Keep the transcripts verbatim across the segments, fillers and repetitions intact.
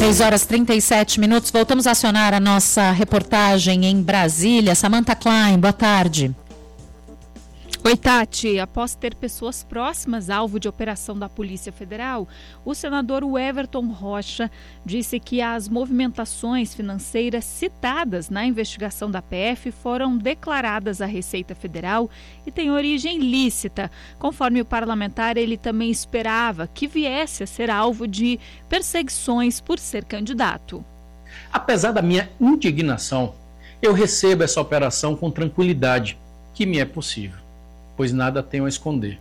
três horas e trinta e sete minutos. Voltamos a acionar a nossa reportagem em Brasília. Samantha Klein, boa tarde. Oi, Tati. Após ter pessoas próximas alvo de operação da Polícia Federal, o senador Everton Rocha disse que as movimentações financeiras citadas na investigação da P F foram declaradas à Receita Federal e têm origem lícita. Conforme o parlamentar, ele também esperava que viesse a ser alvo de perseguições por ser candidato. Apesar da minha indignação, eu recebo essa operação com tranquilidade, que me é possível, pois nada tenho a esconder.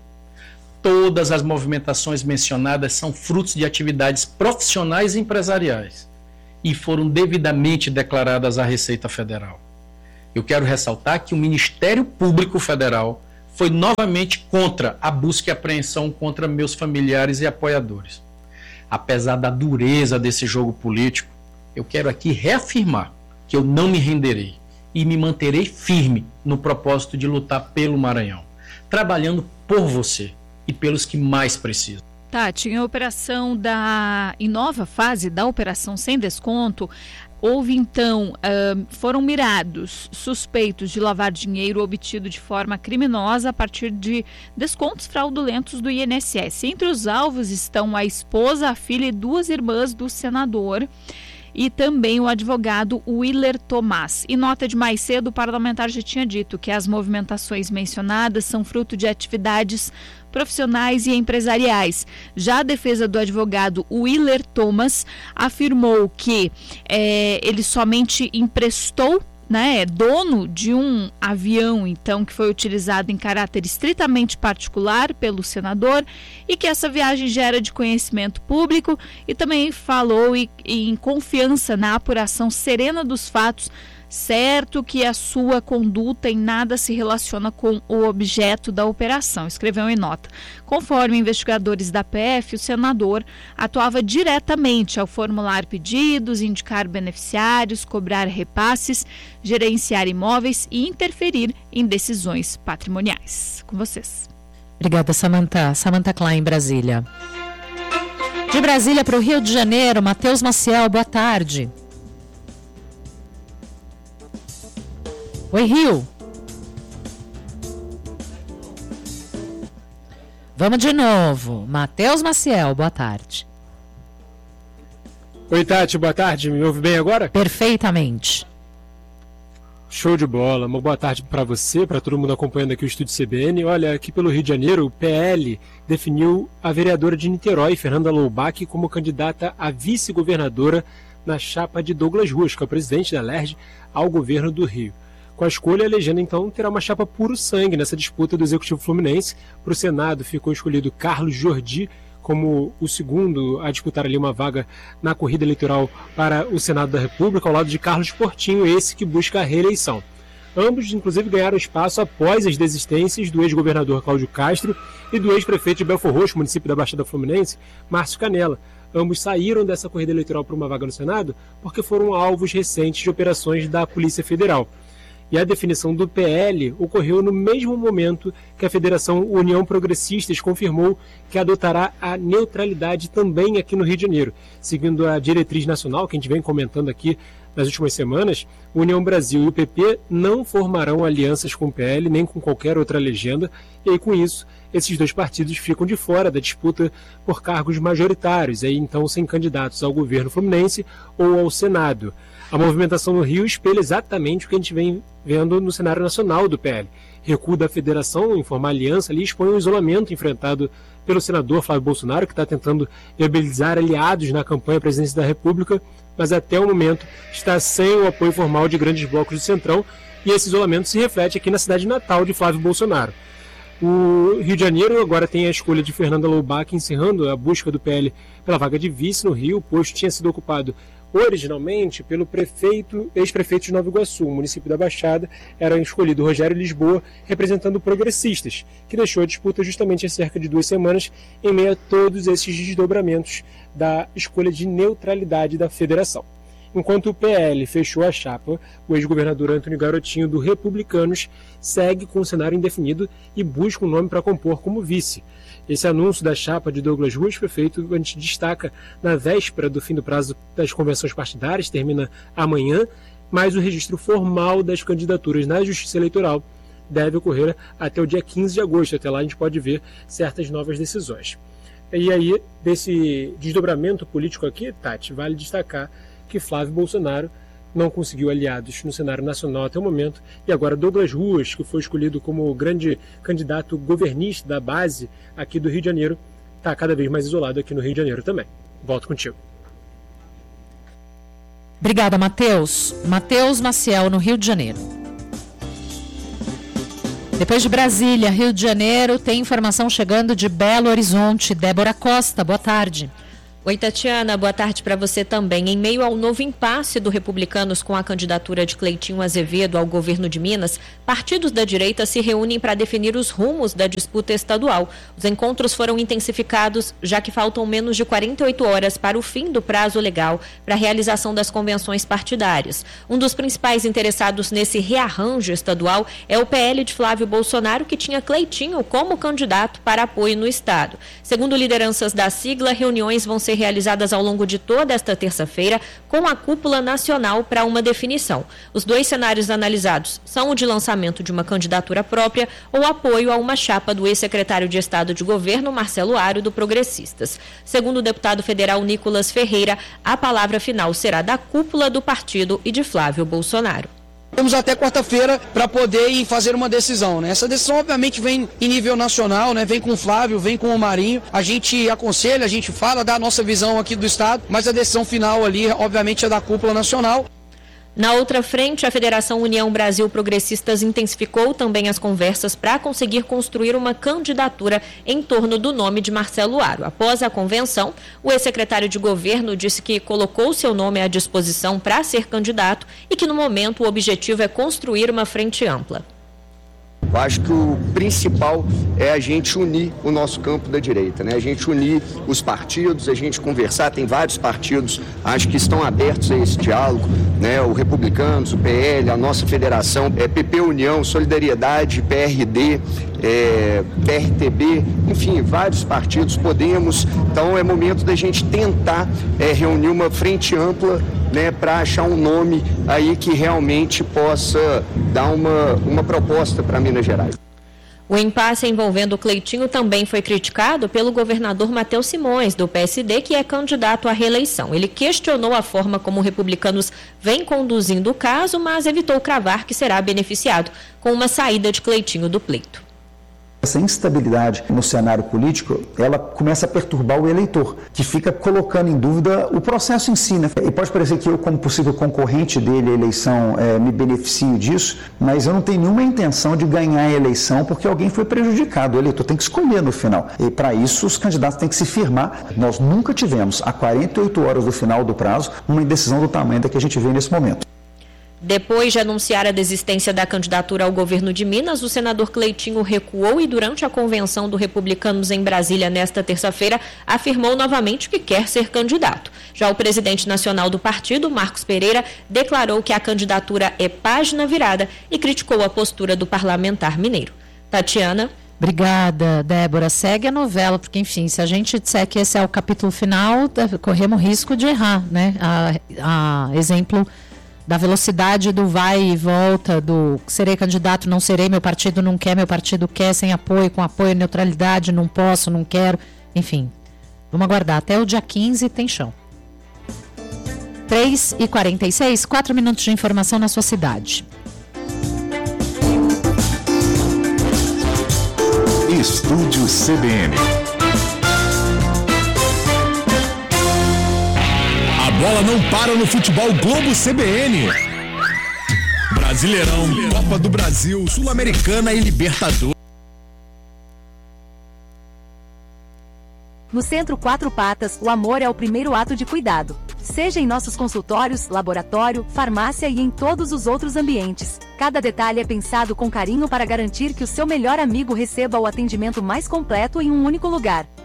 Todas as movimentações mencionadas são frutos de atividades profissionais e empresariais e foram devidamente declaradas à Receita Federal. Eu quero ressaltar que o Ministério Público Federal foi novamente contra a busca e apreensão contra meus familiares e apoiadores. Apesar da dureza desse jogo político, eu quero aqui reafirmar que eu não me renderei e me manterei firme no propósito de lutar pelo Maranhão, trabalhando por você e pelos que mais precisam. Tati, em operação da em nova fase da operação sem desconto, houve então, uh, foram mirados suspeitos de lavar dinheiro obtido de forma criminosa a partir de descontos fraudulentos do I N S S. Entre os alvos estão a esposa, a filha e duas irmãs do senador, e também o advogado Willer Tomás. Em nota de mais cedo, o parlamentar já tinha dito que as movimentações mencionadas são fruto de atividades profissionais e empresariais. Já a defesa do advogado Willer Tomás afirmou que é, ele somente emprestou, né, é dono de um avião, então, que foi utilizado em caráter estritamente particular pelo senador e que essa viagem já era de conhecimento público, e também falou e, e em confiança na apuração serena dos fatos, certo que a sua conduta em nada se relaciona com o objeto da operação, escreveu em nota. Conforme investigadores da P F, o senador atuava diretamente ao formular pedidos, indicar beneficiários, cobrar repasses, gerenciar imóveis e interferir em decisões patrimoniais. Com vocês. Obrigada, Samantha. Samantha Klein, em Brasília. De Brasília para o Rio de Janeiro, Matheus Maciel, boa tarde. Oi, Rio. Vamos de novo. Matheus Maciel, boa tarde. Oi, Tati, boa tarde. Me ouve bem agora? Perfeitamente. Show de bola. Uma boa tarde para você, para todo mundo acompanhando aqui o Estúdio C B N. Olha, aqui pelo Rio de Janeiro, o P L definiu a vereadora de Niterói, Fernanda Loubach, como candidata a vice-governadora na chapa de Douglas Ruas, que é o presidente da L E R J, ao governo do Rio. Com a escolha, a legenda, então, terá uma chapa puro sangue nessa disputa do Executivo Fluminense. Para o Senado ficou escolhido Carlos Jordi como o segundo a disputar ali uma vaga na corrida eleitoral para o Senado da República, ao lado de Carlos Portinho, esse que busca a reeleição. Ambos, inclusive, ganharam espaço após as desistências do ex-governador Cláudio Castro e do ex-prefeito de Belfor Roxo, município da Baixada Fluminense, Márcio Canella. Ambos saíram dessa corrida eleitoral para uma vaga no Senado porque foram alvos recentes de operações da Polícia Federal. E a definição do P L ocorreu no mesmo momento que a Federação União Progressistas confirmou que adotará a neutralidade também aqui no Rio de Janeiro. Seguindo a diretriz nacional, que a gente vem comentando aqui nas últimas semanas, União Brasil e o P P não formarão alianças com o P L nem com qualquer outra legenda, e aí, com isso, esses dois partidos ficam de fora da disputa por cargos majoritários, aí então sem candidatos ao governo fluminense ou ao Senado. A movimentação no Rio espelha exatamente o que a gente vem vendo no cenário nacional do P L. Recuo da federação em formar aliança ali expõe o isolamento enfrentado pelo senador Flávio Bolsonaro, que está tentando viabilizar aliados na campanha à presidência da República, mas até o momento está sem o apoio formal de grandes blocos do Centrão, e esse isolamento se reflete aqui na cidade natal de Flávio Bolsonaro. O Rio de Janeiro agora tem a escolha de Fernanda Loubach, encerrando a busca do P L pela vaga de vice no Rio. O posto tinha sido ocupado originalmente pelo prefeito, ex-prefeito de Nova Iguaçu. O município da Baixada era escolhido Rogério Lisboa, representando progressistas, que deixou a disputa justamente há cerca de duas semanas, em meio a todos esses desdobramentos da escolha de neutralidade da federação. Enquanto o P L fechou a chapa, o ex-governador Antônio Garotinho, do Republicanos, segue com o cenário indefinido e busca um nome para compor como vice. Esse anúncio da chapa de Douglas Ruas foi feito, a gente destaca, na véspera do fim do prazo das convenções partidárias, termina amanhã, mas o registro formal das candidaturas na Justiça Eleitoral deve ocorrer até o dia quinze de agosto. Até lá a gente pode ver certas novas decisões. E aí, desse desdobramento político aqui, Tati, vale destacar que Flávio Bolsonaro não conseguiu aliados no cenário nacional até o momento, e agora Douglas Ruas, que foi escolhido como o grande candidato governista da base aqui do Rio de Janeiro, está cada vez mais isolado aqui no Rio de Janeiro também. Volto contigo. Obrigada, Matheus. Matheus Maciel, no Rio de Janeiro. Depois de Brasília, Rio de Janeiro, tem informação chegando de Belo Horizonte. Débora Costa, boa tarde. Oi, Tatiana, boa tarde para você também. Em meio ao novo impasse do Republicanos com a candidatura de Cleitinho Azevedo ao governo de Minas, partidos da direita se reúnem para definir os rumos da disputa estadual. Os encontros foram intensificados, já que faltam menos de quarenta e oito horas para o fim do prazo legal para a realização das convenções partidárias. Um dos principais interessados nesse rearranjo estadual é o P L de Flávio Bolsonaro, que tinha Cleitinho como candidato para apoio no estado. Segundo lideranças da sigla, reuniões vão ser realizadas ao longo de toda esta terça-feira com a cúpula nacional para uma definição. Os dois cenários analisados são o de lançamento de uma candidatura própria ou apoio a uma chapa do ex-secretário de Estado de Governo, Marcelo Aro, do Progressistas. Segundo o deputado federal Nicolas Ferreira, a palavra final será da cúpula do partido e de Flávio Bolsonaro. Temos até quarta-feira para poder ir fazer uma decisão, né? Essa decisão obviamente vem em nível nacional, né? Vem com o Flávio, vem com o Marinho. A gente aconselha, a gente fala, dá a nossa visão aqui do estado, mas a decisão final ali, obviamente, é da cúpula nacional. Na outra frente, a Federação União Brasil Progressistas intensificou também as conversas para conseguir construir uma candidatura em torno do nome de Marcelo Aro. Após a convenção, o ex-secretário de governo disse que colocou seu nome à disposição para ser candidato e que, no momento, o objetivo é construir uma frente ampla. Eu acho que o principal é a gente unir o nosso campo da direita, né? A gente unir os partidos, a gente conversar. Tem vários partidos, acho que estão abertos a esse diálogo, né? O Republicanos, o P L, a nossa federação, é P P União, Solidariedade, P R D, é, P R T B, enfim, vários partidos, Podemos. Então é momento da gente tentar é, reunir uma frente ampla, né, para achar um nome aí que realmente possa dar uma, uma proposta para Minas Gerais. O impasse envolvendo o Cleitinho também foi criticado pelo governador Matheus Simões, do P S D, que é candidato à reeleição. Ele questionou a forma como Republicanos vem conduzindo o caso, mas evitou cravar que será beneficiado com uma saída de Cleitinho do pleito. Essa instabilidade no cenário político, ela começa a perturbar o eleitor, que fica colocando em dúvida o processo em si, né? E pode parecer que eu, como possível concorrente dele à eleição, é, me beneficio disso, mas eu não tenho nenhuma intenção de ganhar a eleição porque alguém foi prejudicado. O eleitor tem que escolher no final. E para isso, os candidatos têm que se firmar. Nós nunca tivemos, a quarenta e oito horas do final do prazo, uma indecisão do tamanho da que a gente vê nesse momento. Depois de anunciar a desistência da candidatura ao governo de Minas, o senador Cleitinho recuou e, durante a convenção do Republicanos em Brasília nesta terça-feira, afirmou novamente que quer ser candidato. Já o presidente nacional do partido, Marcos Pereira, declarou que a candidatura é página virada e criticou a postura do parlamentar mineiro. Tatiana. Obrigada, Débora. Segue a novela, porque, enfim, se a gente disser que esse é o capítulo final, corremos risco de errar, né? A, a exemplo da velocidade do vai e volta, do serei candidato, não serei, meu partido não quer, meu partido quer, sem apoio, com apoio, neutralidade, não posso, não quero, enfim. Vamos aguardar, até o dia quinze tem chão. três e quarenta e seis, quatro minutos de informação na sua cidade. Estúdio C B N. A bola não para no futebol Globo C B N. Brasileirão, Copa do Brasil, Sul-Americana e Libertadores. No Centro Quatro Patas, o amor é o primeiro ato de cuidado. Seja em nossos consultórios, laboratório, farmácia e em todos os outros ambientes. Cada detalhe é pensado com carinho para garantir que o seu melhor amigo receba o atendimento mais completo em um único lugar.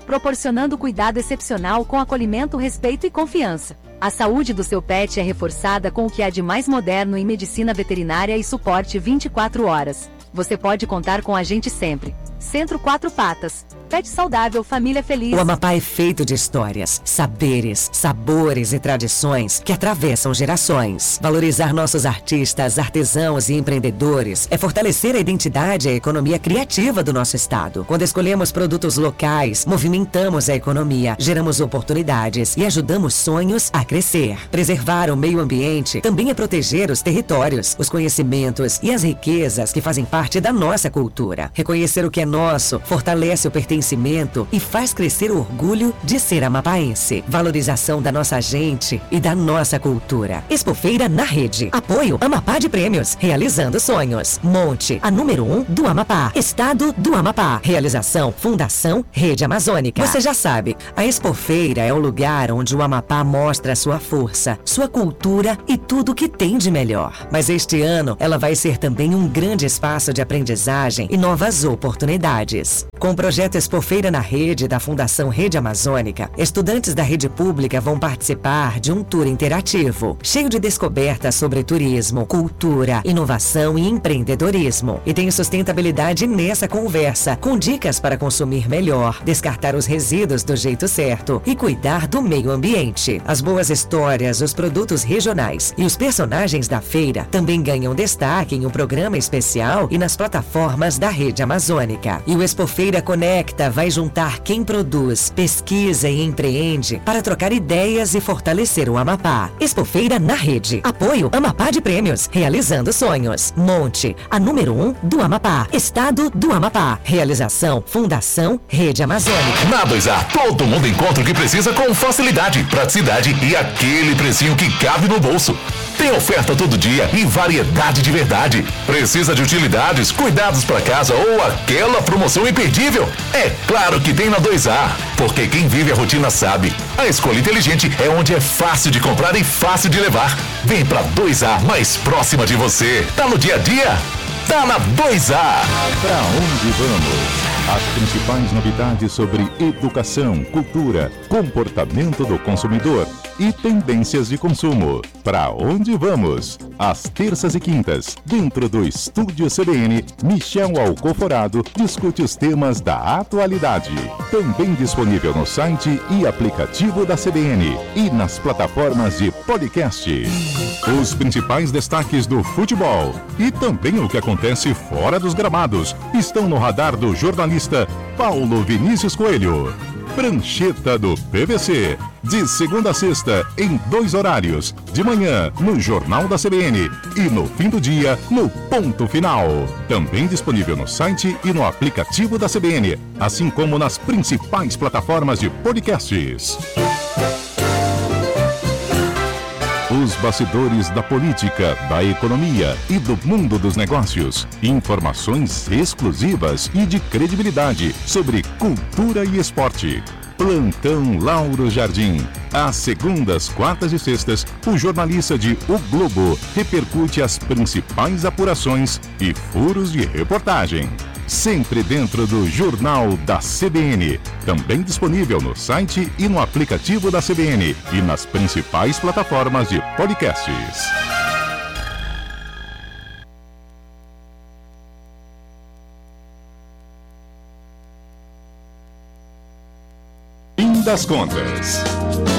proporcionando cuidado excepcional com acolhimento, respeito e confiança. A saúde do seu pet é reforçada com o que há de mais moderno em medicina veterinária e suporte vinte e quatro horas. Você pode contar com a gente sempre. Centro Quatro Patas. Pet saudável, família feliz. O Amapá é feito de histórias, saberes, sabores e tradições que atravessam gerações. Valorizar nossos artistas, artesãos e empreendedores é fortalecer a identidade e a economia criativa do nosso estado. Quando escolhemos produtos locais, movimentamos a economia, geramos oportunidades e ajudamos sonhos a crescer. Preservar o meio ambiente também é proteger os territórios, os conhecimentos e as riquezas que fazem parte da nossa cultura. Reconhecer o que é nosso fortalece o pertencimento e faz crescer o orgulho de ser amapaense. Valorização da nossa gente e da nossa cultura. Expofeira na Rede. Apoio Amapá de Prêmios. Realizando sonhos. Monte, a número um do Amapá. Estado do Amapá. Realização Fundação Rede Amazônica. Você já sabe, a Expofeira é o lugar onde o Amapá mostra sua força, sua cultura e tudo que tem de melhor. Mas este ano, ela vai ser também um grande espaço de aprendizagem e novas oportunidades. Com o projeto Expofeira na Rede da Fundação Rede Amazônica, estudantes da rede pública vão participar de um tour interativo, cheio de descobertas sobre turismo, cultura, inovação e empreendedorismo. E tem sustentabilidade nessa conversa, com dicas para consumir melhor, descartar os resíduos do jeito certo e cuidar do meio ambiente. As boas histórias, os produtos regionais e os personagens da feira também ganham destaque em um programa especial e nas plataformas da Rede Amazônica. E o Expofeira Conecta vai juntar quem produz, pesquisa e empreende para trocar ideias e fortalecer o Amapá. Expofeira na Rede. Apoio Amapá de Prêmios. Realizando sonhos. Monte, a número um do Amapá. Estado do Amapá. Realização Fundação Rede Amazônica. Na dois A, todo mundo encontra o que precisa com facilidade, praticidade e aquele precinho que cabe no bolso. Tem oferta todo dia e variedade de verdade. Precisa de utilidades, cuidados para casa ou aquela promoção imperdível? É claro que tem na dois A, porque quem vive a rotina sabe. A escolha inteligente é onde é fácil de comprar e fácil de levar. Vem pra dois A mais próxima de você. Tá no dia a dia? Tá na dois A. Pra onde vamos? As principais novidades sobre educação, cultura, comportamento do consumidor e tendências de consumo. Pra onde vamos? Às terças e quintas, dentro do Estúdio C B N, Michel Alcoforado discute os temas da atualidade. Também disponível no site e aplicativo da C B N e nas plataformas de podcast. Os principais destaques do futebol e também o que acontece fora dos gramados estão no radar do jornalista Paulo Vinícius Coelho. Prancheta do P V C, de segunda a sexta, em dois horários, de manhã no Jornal da C B N e no fim do dia no Ponto Final. Também disponível no site e no aplicativo da C B N, assim como nas principais plataformas de podcasts. Os bastidores da política, da economia e do mundo dos negócios. Informações exclusivas e de credibilidade sobre cultura e esporte. Plantão Lauro Jardim. Às segundas, quartas e sextas, o jornalista de O Globo repercute as principais apurações e furos de reportagem. Sempre dentro do Jornal da C B N. Também disponível no site e no aplicativo da C B N e nas principais plataformas de podcasts. Fim das contas.